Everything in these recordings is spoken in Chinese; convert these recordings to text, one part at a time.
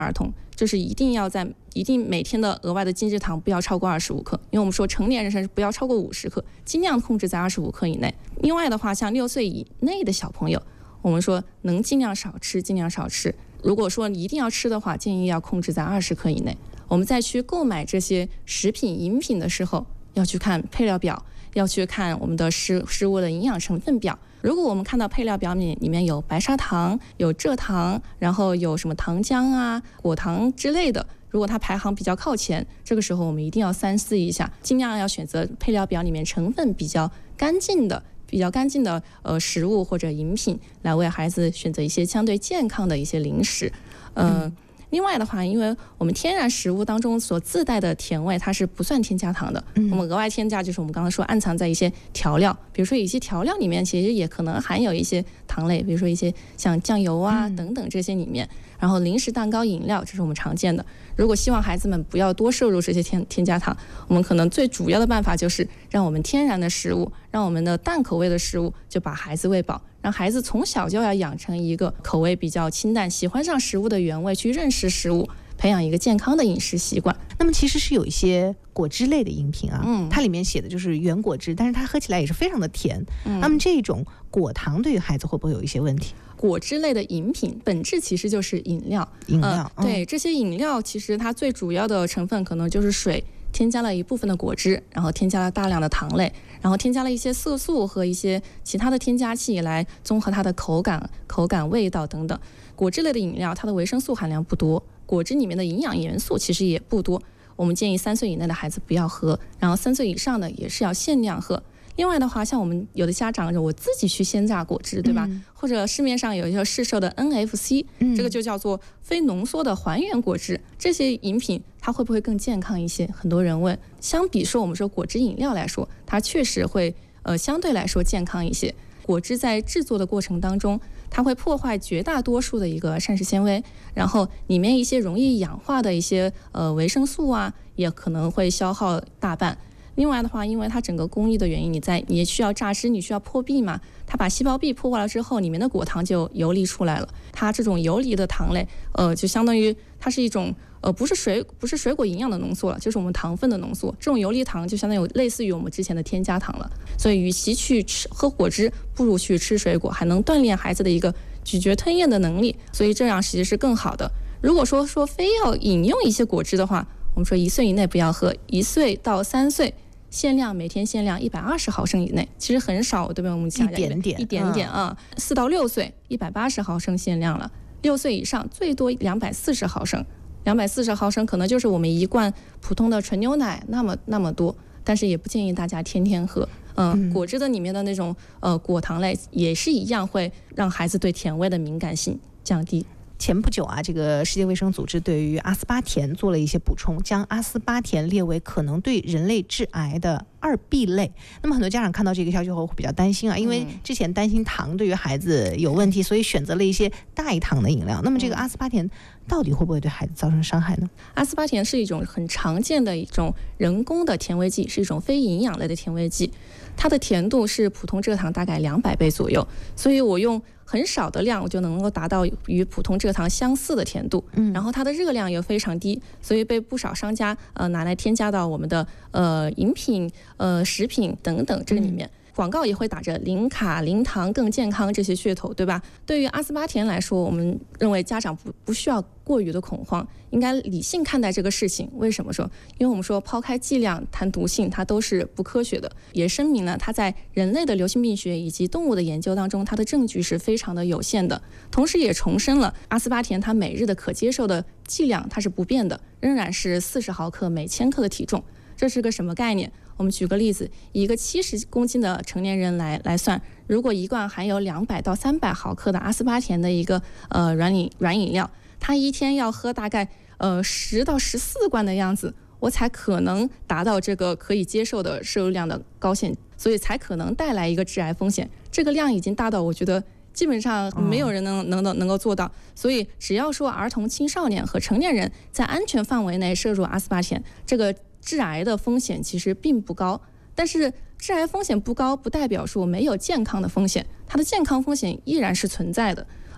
儿童，就是一定每天的额外的精制糖不要超过25克，因为我们说成年人是不要超过50克，尽量控制在25克以内。另外的话，像6岁以内的小朋友，我们说能尽量少吃，尽量少吃。如果说一定要吃的话，建议要控制在20克以内。我们再去购买这些食品饮品的时候，要去看配料表，要去看我们的食物的营养成分表。如果我们看到配料表里面有白砂糖、有蔗糖，然后有什么糖浆啊、果糖之类的，如果它排行比较靠前，这个时候我们一定要三思一下，尽量要选择配料表里面成分比较干净的食物或者饮品，来为孩子选择一些相对健康的一些零食。另外的话，因为我们天然食物当中所自带的甜味，它是不算添加糖的。我们额外添加就是我们刚才说暗藏在一些调料，比如说一些调料里面其实也可能含有一些糖类，比如说一些像酱油啊等等这些里面。然后零食、蛋糕、饮料，这是我们常见的。如果希望孩子们不要多摄入这些添加糖，我们可能最主要的办法就是让我们天然的食物，让我们的淡口味的食物就把孩子喂饱，让孩子从小就要养成一个口味比较清淡，喜欢上食物的原味，去认识食物，培养一个健康的饮食习惯。 那么其实是有一些果汁类的饮品啊，它里面写的就是原果汁，但是它喝起来也是非常的甜。那么这种果糖对于孩子会不会有一些问题？ 果汁类的饮品本质其实就是饮料。对，这些饮料其实它最主要的成分可能就是水，添加了一部分的果汁，然后添加了大量的糖类，然后添加了一些色素和一些其他的添加剂来综合它的口感、味道等等。果汁类的饮料它的维生素含量不多，果汁里面的营养元素其实也不多，我们建议3岁以内的孩子不要喝，然后3岁以上的也是要限量喝。另外的话，像我们有的家长我自己去鲜榨果汁，对吧？或者市面上有一些市售的 NFC，这个就叫做非浓缩的还原果汁，这些饮品它会不会更健康一些？很多人问。相比说我们说果汁饮料来说，它确实会相对来说健康一些。果汁在制作的过程当中，它会破坏绝大多数的一个膳食纤维，然后里面一些容易氧化的一些维生素啊，也可能会消耗大半。另外的话，因为它整个工艺的原因，你需要榨汁，你需要破壁嘛，它把细胞壁破坏了之后，里面的果糖就游离出来了。它这种游离的糖类，就相当于它是一种不是水果营养的浓缩了，就是我们糖分的浓缩。这种游离糖就相当于类似于我们之前的添加糖了。所以与其去喝果汁，不如去吃水果，还能锻炼孩子的一个咀嚼吞咽的能力，所以这样其实是更好的。如果说非要饮用一些果汁的话，我们说1岁以内不要喝，1岁到3岁每天限量120毫升以内，其实很少，对吧？我们想一点点啊。4到6岁180毫升限量了，6岁以上最多240毫升，240毫升可能就是我们一罐普通的纯牛奶那么多，但是也不建议大家天天喝。果汁的里面的那种果糖类也是一样，会让孩子对甜味的敏感性降低。 前不久啊，这个世界卫生组织对于阿斯巴甜做了一些补充，将阿斯巴甜列为可能对人类致癌的2B 类。那么很多家长看到这个消息后会比较担心啊，因为之前担心糖对于孩子有问题，所以选择了一些代糖的饮料。那么这个阿斯巴甜到底会不会对孩子造成伤害呢？ 阿斯巴甜是一种很常见的一种人工的甜味剂，是一种非营养类的甜味剂，它的甜度是普通蔗糖大概200倍左右，所以我用很少的量我就能够达到与普通蔗糖相似的甜度，然后它的热量也非常低，所以被不少商家拿来添加到我们的饮品、食品等等这个里面。广告也会打着零卡、零糖更健康这些噱头，对吧？对于阿斯巴甜来说，我们认为家长不需要过于的恐慌，应该理性看待这个事情。为什么说？因为我们说抛开剂量谈毒性，它都是不科学的，也声明了它在人类的流行病学以及动物的研究当中，它的证据是非常的有限的。同时也重申了阿斯巴甜它每日的可接受的剂量它是不变的，仍然是40毫克每千克的体重。这是个什么概念？我们举个例子，以一个70公斤的成年人来算，如果一罐含有200到300毫克的阿斯巴甜的一个软饮料，他一天要喝大概10到14罐的样子，我才可能达到这个可以接受的摄入量的高限，所以才可能带来一个致癌风险。这个量已经大到我觉得基本上没有人能够做到，所以只要说儿童、青少年和成年人在安全范围内摄入阿斯巴甜，这个致癌的风险其实并不高。但是致癌风险不高不代表说没有健康的风险，它的健康风险依然是存在的。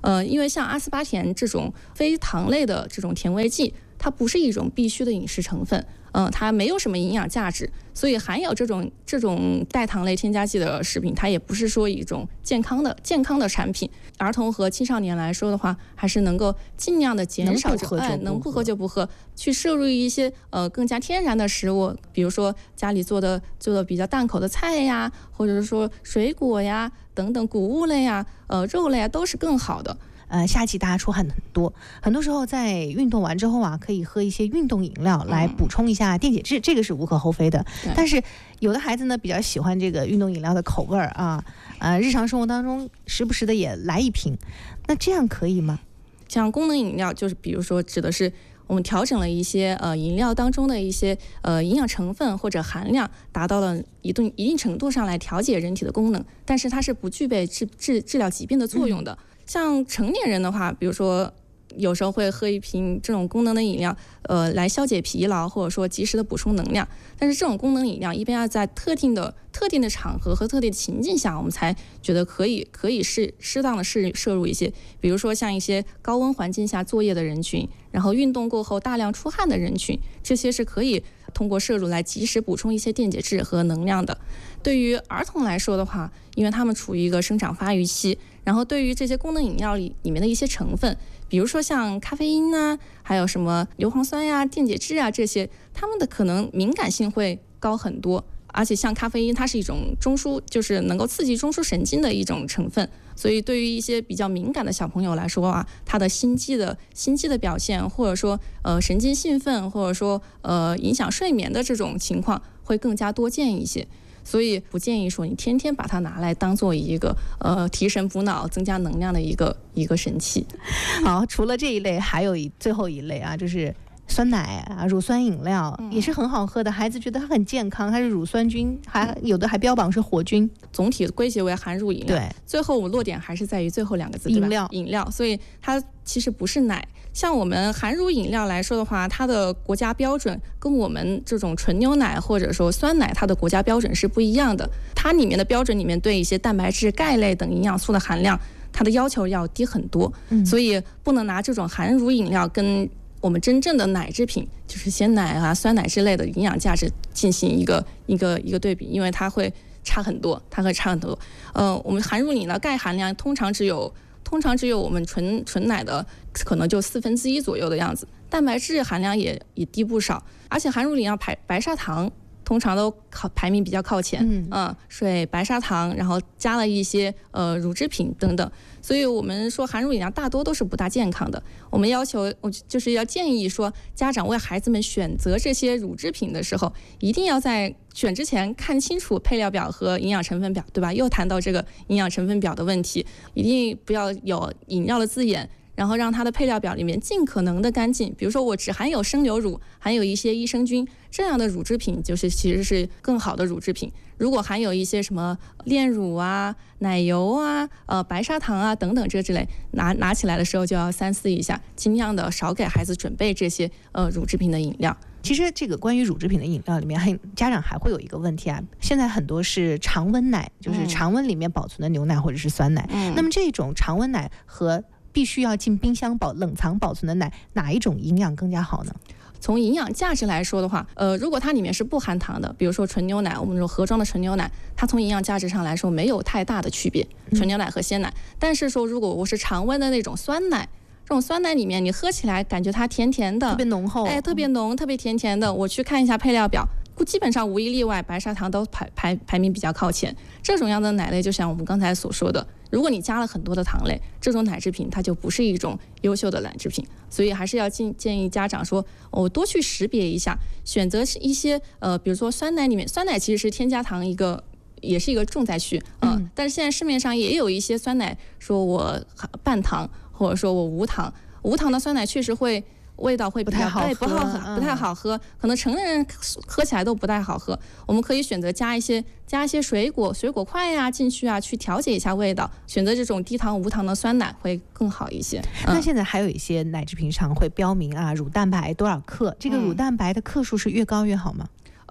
因为像阿斯巴甜这种非糖类的这种甜味剂，它不是一种必须的饮食成分，它没有什么营养价值，所以含有这种代糖类添加剂的食品，它也不是说一种健康的产品。儿童和青少年来说的话，还是能够尽量的减少能不喝就不喝，去摄入一些更加天然的食物，比如说家里做的比较淡口的菜呀，或者是说水果呀等等谷物类呀，肉类啊，都是更好的。 夏季大家出汗很多时候在运动完之后啊，可以喝一些运动饮料来补充一下电解质，这个是无可厚非的。但是有的孩子呢比较喜欢这个运动饮料的口味啊，日常生活当中时不时的也来一瓶，那这样可以吗？ 像功能饮料，就是比如说指的是我们调整了一些饮料当中的一些营养成分或者含量，达到了一定程度上来调节人体的功能，但是它是不具备治疗疾病的作用的。像成年人的话，比如说有时候会喝一瓶这种功能的饮料，来消解疲劳，或者说及时的补充能量。但是这种功能饮料一般要在特定的场合和特定的情境下，我们才觉得可以适当的摄入一些，比如说像一些高温环境下作业的人群，然后运动过后大量出汗的人群，这些是可以通过摄入来及时补充一些电解质和能量的。对于儿童来说的话，因为他们处于一个生长发育期，然后对于这些功能饮料里面的一些成分，比如说像咖啡因啊，还有什么硫磺酸呀、电解质啊，这些他们的可能敏感性会高很多。而且像咖啡因，它是一种中枢，就是能够刺激中枢神经的一种成分，所以对于一些比较敏感的小朋友来说啊，他的心悸的表现，或者说神经兴奋，或者说影响睡眠的这种情况会更加多见一些。所以不建议说你天天把它拿来当做一个提神补脑、增加能量的一个神器。 好，除了这一类，还有最后一类啊，就是酸奶啊，乳酸饮料也是很好喝的，孩子觉得它很健康，它是乳酸菌，有的还标榜是活菌。 总体归结为含乳饮料。 对， 最后我落点还是在于最后两个字，饮料，所以它其实不是奶。像我们含乳饮料来说的话，它的国家标准跟我们这种纯牛奶或者说酸奶，它的国家标准是不一样的。它里面的标准里面对一些蛋白质、钙类等营养素的含量，它的要求要低很多。所以不能拿这种含乳饮料跟我们真正的奶制品，就是鲜奶啊、酸奶之类的营养价值进行一个对比，因为它会差很多。我们含乳饮料钙含量通常只有我们纯奶的可能就1/4左右的样子，蛋白质含量也低不少，而且含乳饮料白砂糖通常都排名比较靠前，水、白砂糖，然后加了一些乳制品等等，所以我们说含乳饮料大多都是不大健康的。我们就是要建议说，家长为孩子们选择这些乳制品的时候，一定要在选之前看清楚配料表和营养成分表，对吧？又谈到这个营养成分表的问题，一定不要有饮料的字眼。然后让它的配料表里面尽可能的干净，比如说我只含有生牛乳，含有一些益生菌，这样的乳制品其实是更好的乳制品。如果含有一些什么炼乳啊、奶油啊、白砂糖啊等等这之类，拿起来的时候就要三思一下，尽量的少给孩子准备这些乳制品的饮料。 其实这个关于乳制品的饮料里面，家长还会有一个问题啊，现在很多是常温奶，就是常温里面保存的牛奶或者是酸奶。那么这种常温奶和必须要进冰箱冷藏保存的奶，哪一种营养更加好呢？ 从营养价值来说的话，如果它里面是不含糖的，比如说纯牛奶，我们说盒装的纯牛奶，它从营养价值上来说没有太大的区别，纯牛奶和鲜奶。但是说如果我是常温的那种酸奶，这种酸奶里面你喝起来感觉它甜甜的， 特别浓厚， 特别浓，特别甜甜的。我去看一下配料表，基本上无一例外，白砂糖都排名比较靠前。这种样的奶类，就像我们刚才所说的，如果你加了很多的糖类，这种奶制品它就不是一种优秀的奶制品。所以还是要建议家长说，多去识别一下，选择一些比如说酸奶里面，酸奶其实是添加糖也是一个重灾区，但是现在市面上也有一些酸奶说我半糖，或者说我无糖的酸奶确实味道会比较不太好喝，可能成人喝起来都不太好喝。我们可以选择加一些水果块呀进去啊，去调节一下味道。选择这种低糖无糖的酸奶会更好一些。 那现在还有一些奶制品上会标明啊，乳蛋白多少克？这个乳蛋白的克数是越高越好吗？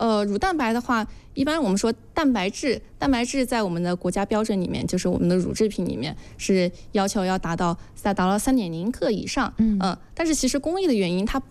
乳蛋白的话，一般我们说蛋白质在我们的国家标准里面，就是我们的乳制品里面是要求要达到3.0克以上。但是其实工艺的原因，它